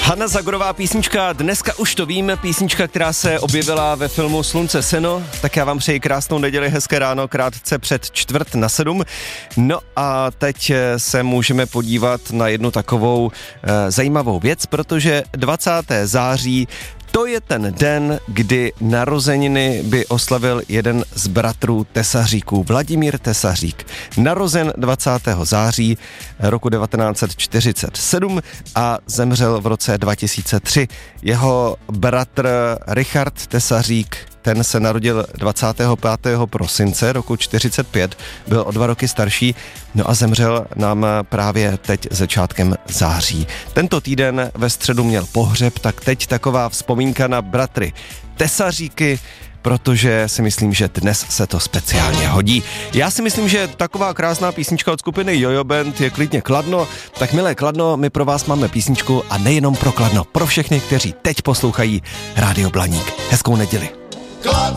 Hana Zagorová písnička, dneska už to vím, písnička, která se objevila ve filmu Slunce seno, tak já vám přeji krásnou neděli, hezké ráno, krátce před 6:45. No a teď se můžeme podívat na jednu takovou zajímavou věc, protože 20. září to je ten den, kdy narozeniny by oslavil jeden z bratrů tesaříků, Vladimír Tesařík. Narozen 20. září roku 1947 a zemřel v roce 2003. Jeho bratr Richard Tesařík, ten se narodil 25. prosince roku 45, byl o 2 roky starší, no a zemřel nám právě teď začátkem září. Tento týden ve středu měl pohřeb, tak teď taková vzpomínka na bratry Tesaříky, protože si myslím, že dnes se to speciálně hodí. Já si myslím, že taková krásná písnička od skupiny Jojo Band je klidně Kladno, tak milé Kladno, my pro vás máme písničku a nejenom pro Kladno, pro všechny, kteří teď poslouchají Rádio Blaník. Hezkou neděli. Kladno!